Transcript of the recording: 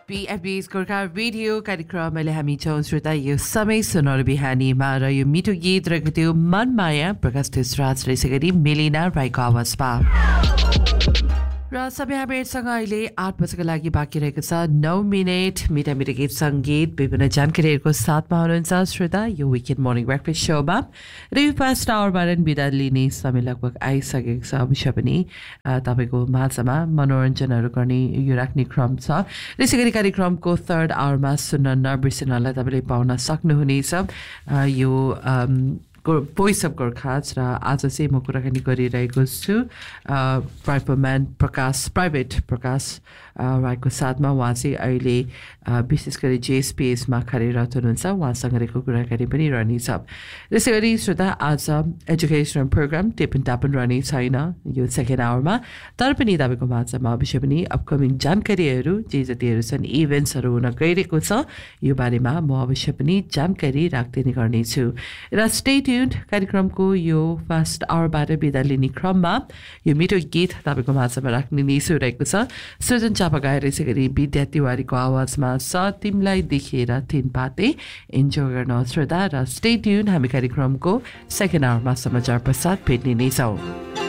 PFB's Gorkha radio कार्यक्रमले हामी छौँ श्रोता यो समय सुनौलो बिहानीमा र यो मिठो गीत रहेको थियो मनमाया प्रकाश त्यसराज यसै गरी मेलिना राईको आवाजमा र सबै हामीहरूसँग अहिले 8 बजेको लागि बाँकी रहेको छ 9 मिनट मिठा मिठा गीत सङ्गीत विभिन्न जानकारीहरूको साथमा हुनुहुन्छ श्रोता यो विकेन्ड मर्निङ ब्रेकफास्ट सोमा र यो फर्स्ट आवरबाट बिदा लिने समय लगभग आइसकेको छ अवश्य पनि तपाईँको माझमा मनोरञ्जनहरू गर्ने यो राख्ने क्रम छ त्यसै गरी कार्यक्रमको थर्ड आवरमा सुन्न नबिर्सिनलाई तपाईँले पाउन सक्नुहुनेछ यो भोइस अफ गोर्खाज र आज चाहिँ म कुराकानी गरिरहेको छु प्राइभेट प्रकाश राईको साथमा उहाँ चाहिँ अहिले विशेष गरी जेएसपिएसमा कार्यरत हुनुहुन्छ उहाँसँग रहेको कुराकानी पनि रहनेछ त्यसै गरी श्रोता आज एजुकेसनल प्रोग्राम टिपन टापन रहने छैन यो सेकेन्ड आवरमा तर पनि तपाईँको माझमा अवश्य पनि अपकमिङ जानकारीहरू जे जतिहरू छन् इभेन्ट्सहरू हुन गइरहेको छ यो बारेमा म अवश्य पनि जानकारी राख्दिने गर्नेछु र स्टे ट्युन्ड कार्यक्रमको यो फर्स्ट आवरबाट बिदा लिने क्रममा यो मिठो गीत तपाईँको माझमा राख्ने निसो रहेको छ सृजन चापा गाएर यसै गरी विद्या तिवारीको आवाजमा छ तिमीलाई देखेर थिन पाते इन्जोय गर्न श्रोता र स्टे ट्युन हामी कार्यक्रमको सेकेन्ड आवरमा समाचार पश्चात भेट्ने नै छौँ